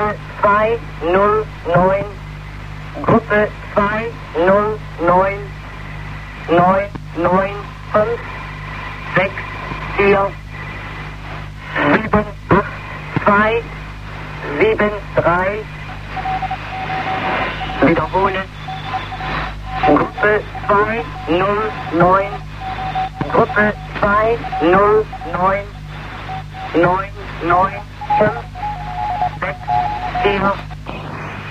Gruppe 209, Gruppe 209, 995, 6, 4, 7, 8, 2, 7, 3, wiederholen, Gruppe 209, Gruppe 209, 995, 6, 4,